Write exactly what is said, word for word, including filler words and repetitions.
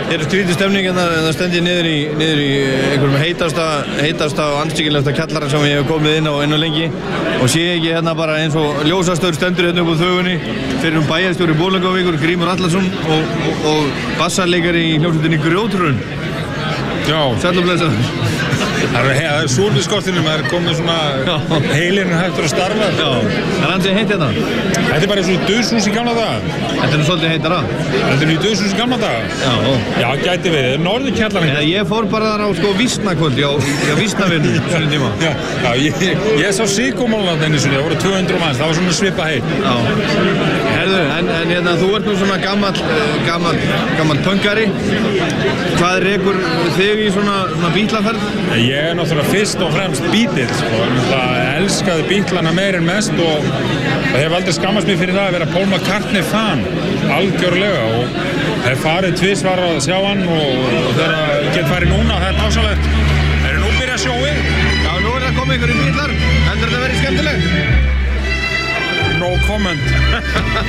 er skrítið stemning en það stendir niður í, niður í einhverjum heitasta, heitasta og anstíkilegasta kjallara sem ég hef komið inn á, inn á lengi og sé ekki hérna bara eins og ljósastöður stendur hérna upp á þögunni fyrir um bæjarstjóri Bolungarvíkur, Grímur Atlason og, og, og bassarleikari í hljómsveitinni Grjótrun. Já. Sæll og blessaður. Það er, er súrniskortinu, maður er komið svona heilinn hægtur að starfa. Já, það er ansið heitt hérna. Þetta er bara eins og döðshús í gamla daga. Þetta er nú svolítið heitara. Þetta er nú döðshús í gamla daga. Já. Já, gæti við. Norðurkjallarinn. Ja, ég fór bara þar á sko vísnakvöldi á, á vísnavinnu svona tíma. Já, já ég, ég sá Sigurmálland einu sinni, það voru tvö hundruð manns, það var svona svipað heitt. Já. Herðu, en, en hérna, þú ert nú svona gamall, gamall, gamall pönkari. Hvað rekur þig í svona, svona bítlaferð? Ég er náttúrulega fyrst og fremst Beatle, sko. Ég elskaði Beatlana meir en mest og það hef aldrei skammast mér fyrir það að vera Paul McCartney fan, algjörlega, og hef farið tvisvar að sjá hann og, og þegar ég get farið núna, það er dásalegt. Er nú byrjað sjóið? Já, nú er það komið ykkur í bílar. Heldur þetta verið skemmtilegt? No comment.